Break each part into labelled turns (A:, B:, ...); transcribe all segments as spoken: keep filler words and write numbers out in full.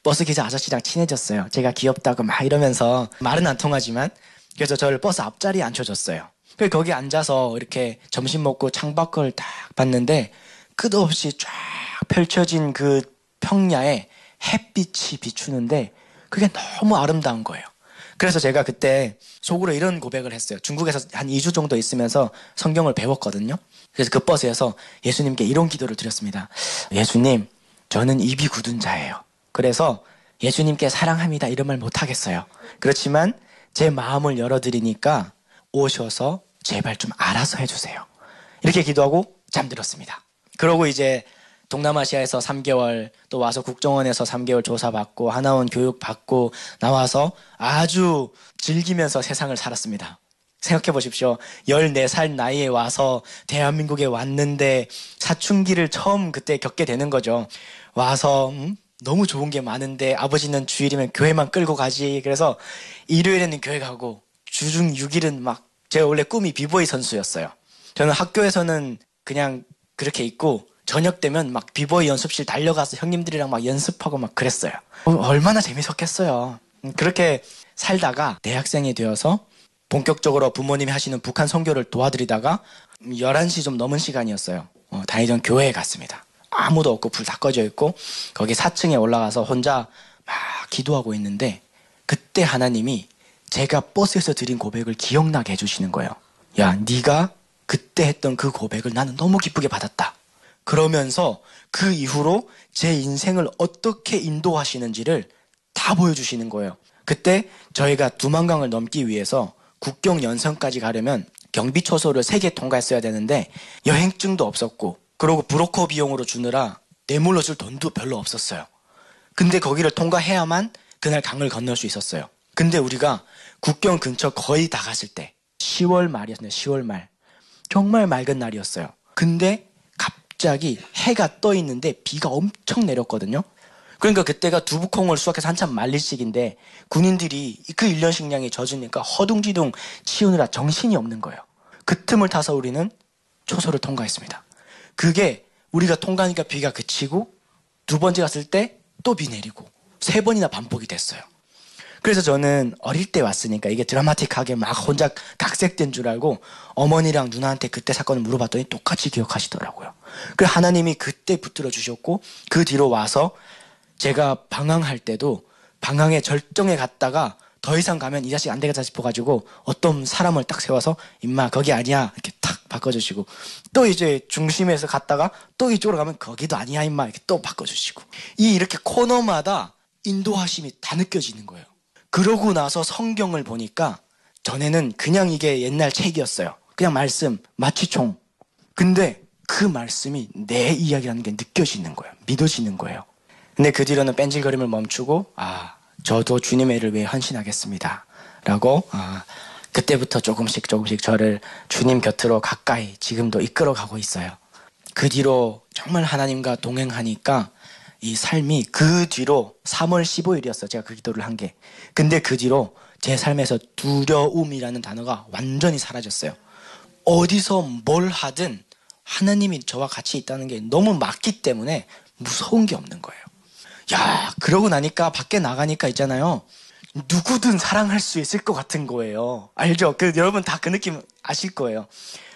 A: 버스기사 아저씨랑 친해졌어요. 제가 귀엽다고 막 이러면서 말은 안 통하지만 그래서 저를 버스 앞자리에 앉혀줬어요. 그래서 거기 앉아서 이렇게 점심 먹고 창밖을 딱 봤는데 끝없이 쫙 펼쳐진 그 평야에 햇빛이 비추는데 그게 너무 아름다운 거예요. 그래서 제가 그때 속으로 이런 고백을 했어요. 중국에서 한 이 주 정도 있으면서 성경을 배웠거든요. 그래서 그 버스에서 예수님께 이런 기도를 드렸습니다. 예수님, 저는 입이 굳은 자예요. 그래서 예수님께 사랑합니다 이런 말 못하겠어요. 그렇지만 제 마음을 열어드리니까 오셔서 제발 좀 알아서 해주세요. 이렇게 기도하고 잠들었습니다. 그러고 이제 동남아시아에서 삼 개월 또 와서 국정원에서 삼 개월 조사받고 하나원 교육받고 나와서 아주 즐기면서 세상을 살았습니다. 생각해 보십시오. 열네 살 나이에 와서 대한민국에 왔는데 사춘기를 처음 그때 겪게 되는 거죠. 와서 음? 너무 좋은 게 많은데 아버지는 주일이면 교회만 끌고 가지. 그래서 일요일에는 교회 가고 주중 육 일은 막 제가 원래 꿈이 비보이 선수였어요. 저는 학교에서는 그냥 그렇게 있고 저녁 되면 막 비보이 연습실 달려가서 형님들이랑 막 연습하고 막 그랬어요. 어, 얼마나 재밌었겠어요. 그렇게 살다가 대학생이 되어서 본격적으로 부모님이 하시는 북한 선교를 도와드리다가 열한 시 좀 넘은 시간이었어요. 어, 다니던 교회에 갔습니다. 아무도 없고 불 다 꺼져 있고 거기 사 층에 올라가서 혼자 막 기도하고 있는데 그때 하나님이 제가 버스에서 드린 고백을 기억나게 해주시는 거예요. 야, 네가 그때 했던 그 고백을 나는 너무 기쁘게 받았다. 그러면서 그 이후로 제 인생을 어떻게 인도하시는지를 다 보여주시는 거예요. 그때 저희가 두만강을 넘기 위해서 국경 연선까지 가려면 경비초소를 세 개 통과했어야 되는데 여행증도 없었고 그리고 브로커 비용으로 주느라 뇌물로 줄 돈도 별로 없었어요. 근데 거기를 통과해야만 그날 강을 건널 수 있었어요. 근데 우리가 국경 근처 거의 다 갔을 때 시월 말이었어요. 시월 말. 정말 맑은 날이었어요. 근데 갑자기 해가 떠 있는데 비가 엄청 내렸거든요. 그러니까 그때가 두부콩을 수확해서 한참 말릴 시기인데 군인들이 그 일 년 식량이 젖으니까 허둥지둥 치우느라 정신이 없는 거예요. 그 틈을 타서 우리는 초소를 통과했습니다. 그게 우리가 통과하니까 비가 그치고 두 번째 갔을 때 또 비 내리고 세 번이나 반복이 됐어요. 그래서 저는 어릴 때 왔으니까 이게 드라마틱하게 막 혼자 각색된 줄 알고 어머니랑 누나한테 그때 사건을 물어봤더니 똑같이 기억하시더라고요. 그래서 하나님이 그때 붙들어 주셨고 그 뒤로 와서 제가 방황할 때도 방황의 절정에 갔다가 더 이상 가면 이 자식 안 되겠다 싶어가지고 어떤 사람을 딱 세워서 임마 거기 아니야 이렇게 탁 바꿔주시고 또 이제 중심에서 갔다가 또 이쪽으로 가면 거기도 아니야 임마 이렇게 또 바꿔주시고 이 이렇게 코너마다 인도하심이 다 느껴지는 거예요. 그러고 나서 성경을 보니까 전에는 그냥 이게 옛날 책이었어요. 그냥 말씀 마취총. 근데 그 말씀이 내 이야기라는 게 느껴지는 거예요. 믿어지는 거예요. 근데 그 뒤로는 뺀질거림을 멈추고 아 저도 주님의 일을 위해 헌신하겠습니다 라고 아, 그때부터 조금씩 조금씩 저를 주님 곁으로 가까이 지금도 이끌어가고 있어요. 그 뒤로 정말 하나님과 동행하니까 이 삶이 그 뒤로 삼월 십오일이었어요. 제가 그 기도를 한 게. 근데 그 뒤로 제 삶에서 두려움이라는 단어가 완전히 사라졌어요. 어디서 뭘 하든 하나님이 저와 같이 있다는 게 너무 맞기 때문에 무서운 게 없는 거예요. 야, 그러고 나니까 밖에 나가니까 있잖아요. 누구든 사랑할 수 있을 것 같은 거예요. 알죠? 그 여러분 다 그 느낌 아실 거예요.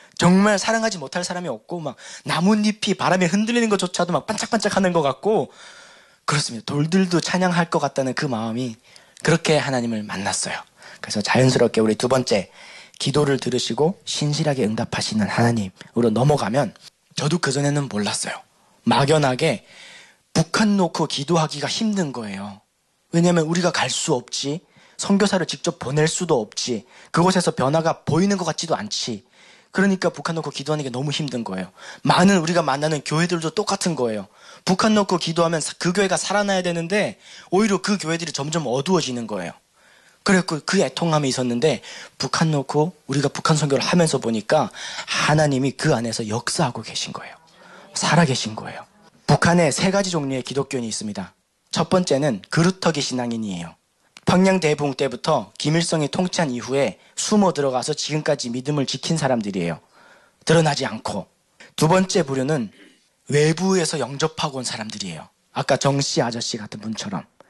A: 정말 사랑하지 못할 사람이 없고 막 나뭇잎이 바람에 흔들리는 것조차도 막 반짝반짝 하는 것 같고 그렇습니다. 돌들도 찬양할 것 같다는 그 마음이 그렇게 하나님을 만났어요. 그래서 자연스럽게 우리 두 번째 기도를 들으시고 신실하게 응답하시는 하나님으로 넘어가면 저도 그전에는 몰랐어요. 막연하게 북한 놓고 기도하기가 힘든 거예요. 왜냐하면 우리가 갈 수 없지, 선교사를 직접 보낼 수도 없지, 그곳에서 변화가 보이는 것 같지도 않지. 그러니까 북한 놓고 기도하는 게 너무 힘든 거예요. 많은 우리가 만나는 교회들도 똑같은 거예요. 북한 놓고 기도하면 그 교회가 살아나야 되는데 오히려 그 교회들이 점점 어두워지는 거예요. 그래서 그 애통함이 있었는데 북한 놓고 우리가 북한 선교를 하면서 보니까 하나님이 그 안에서 역사하고 계신 거예요. 살아계신 거예요. 북한에 세 가지 종류의 기독교인이 있습니다. 첫 번째는 그루터기 신앙인이에요. 평양 대붕 때부터 김일성이 통치한 이후에 숨어 들어가서 지금까지 믿음을 지킨 사람들이에요. 드러나지 않고. 두 번째 부류는 외부에서 영접하고 온 사람들이에요. 아까 정씨 아저씨 같은 분처럼.